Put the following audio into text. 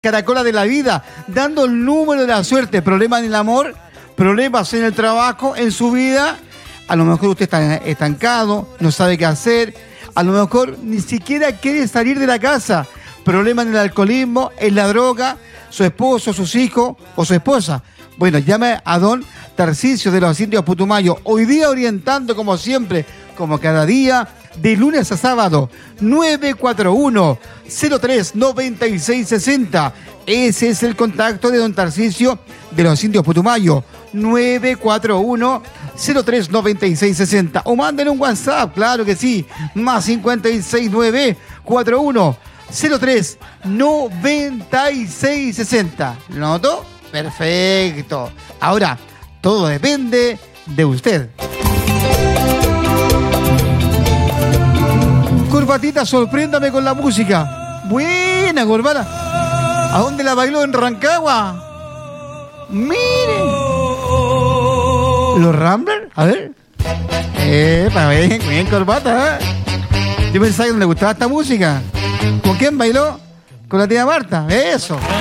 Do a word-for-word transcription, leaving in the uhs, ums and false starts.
Caracola de la vida, dando el número de la suerte. Problemas en el amor, problemas en el trabajo, en su vida. A lo mejor usted está estancado, no sabe qué hacer. A lo mejor ni siquiera quiere salir de la casa. Problemas en el alcoholismo, en la droga, su esposo, sus hijos o su esposa. Bueno, llame a don Tarcisio de los Indios Putumayo. Hoy día orientando como siempre, como cada día, de lunes a sábado, nueve cuatro uno, cero tres, noventa y seis sesenta. Ese es el contacto de don Tarcisio de los Indios Putumayo, nueve cuatro uno, cero tres, noventa y seis sesenta. O mándenle un WhatsApp, claro que sí, más cincuenta y seis nueve, cuarenta y uno, cero tres, noventa y seis sesenta. ¿Lo notó? Perfecto. Ahora, todo depende de usted. Corbatita, sorpréndame con la música. Buena, corbata. ¿A dónde la bailó? ¿En Rancagua? Miren. ¿Los Ramblers? A ver. Epa, bien, bien, corbata. ¿Eh? Yo pensaba que no le gustaba esta música. ¿Con quién bailó? Con la tía Marta. Eso.